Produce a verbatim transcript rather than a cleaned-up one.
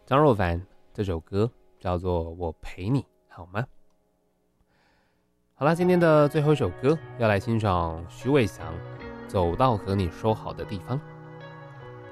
张若凡这首歌叫做《我陪你》，好吗？好啦，今天的最后一首歌要来欣赏徐伟翔《走到和你说好的地方》。